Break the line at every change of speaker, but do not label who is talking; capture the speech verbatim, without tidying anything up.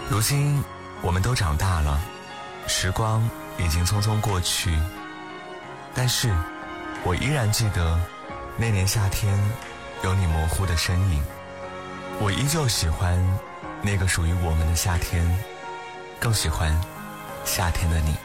如今我们都长大了，时光已经匆匆过去，但是我依然记得那年夏天有你模糊的身影。我依旧喜欢那个属于我们的夏天，更喜欢夏天的你。